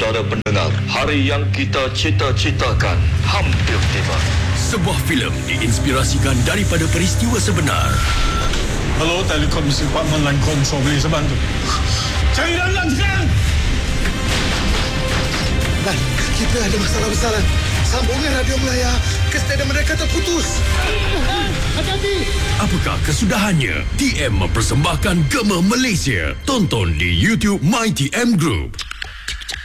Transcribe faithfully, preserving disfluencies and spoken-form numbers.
Saudara pendengar, hari yang kita cita-citakan hampir tiba. Sebuah filem diinspirasikan daripada peristiwa sebenar. Hello, Telekomisi Department Line Control, boleh saya bantu? Cari dalam sekarang! Dan kita ada masalah besar, Lan. Sambungan radio Melaya ke stadium mereka terputus. Hati-hati! Apakah kesudahannya? T M mempersembahkan Gema Malaysia. Tonton di YouTube My T M Group.